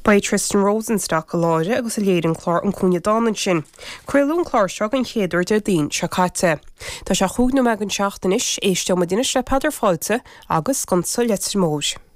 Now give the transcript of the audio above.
Ba Tristan Rosenstock a láire agus a léidir chlár an cúne dánan sin. Cuilún chláirseach an chéadúir de daon se caite. Tá se chuúg na megan seachtain is éiste mo duine se peidir fáilte agus gan sa leitr móis.